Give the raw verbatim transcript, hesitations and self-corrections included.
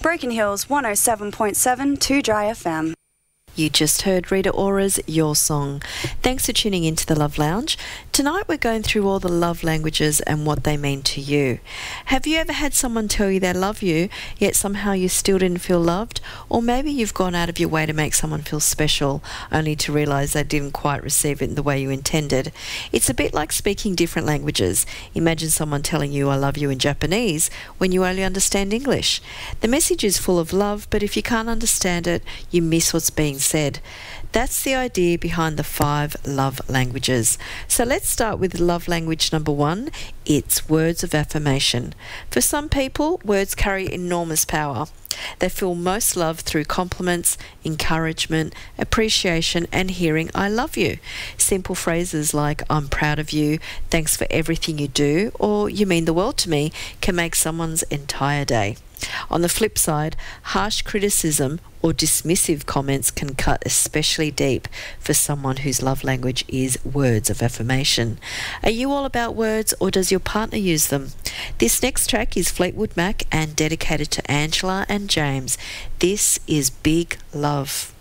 Broken Hills one oh seven point seven, two Dry F M. You just heard Rita Ora's Your Song. Thanks for tuning into the Love Lounge. Tonight we're going through all the love languages and what they mean to you. Have you ever had someone tell you they love you, yet somehow you still didn't feel loved? Or maybe you've gone out of your way to make someone feel special, only to realise they didn't quite receive it in the way you intended. It's a bit like speaking different languages. Imagine someone telling you I love you in Japanese when you only understand English. The message is full of love, but if you can't understand it, you miss what's being said. That's the idea behind the five love languages. So let's start with love language number one. It's words of affirmation. For some people, words carry enormous power. They feel most loved through compliments, encouragement, appreciation, and hearing I love you. Simple phrases like I'm proud of you, thanks for everything you do, or you mean the world to me can make someone's entire day. On the flip side, harsh criticism or dismissive comments can cut especially deep for someone whose love language is words of affirmation. Are you all about words, or does your partner use them? This next track is Fleetwood Mac and dedicated to Angela and James. This is Big Love.